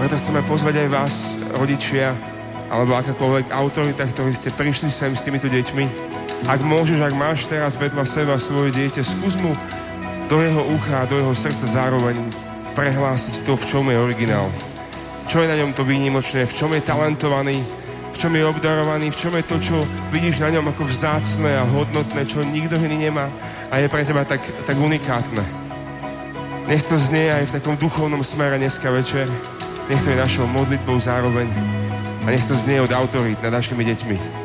Preto chceme pozvať aj vás, rodičia, alebo akákoľvek autorita, ktorí ste prišli sem s týmito deťmi. Ak môžeš, ak máš teraz vedľa seba svoje dieťa, skús mu do jeho ucha a do jeho srdca zároveň prehlásiť to, v čom je originál. Čo je na ňom to výnimočné, v čom je talentovaný, v čom je obdarovaný, v čom je to, čo vidíš na ňom ako vzácne a hodnotné, čo nikto iný nemá a je pre teba tak unikátne. Nech to znie aj v takom duchovnom smere dneska večer. Nech to je našou modlitbou zároveň. A nech to znie od autorít nad našimi deťmi.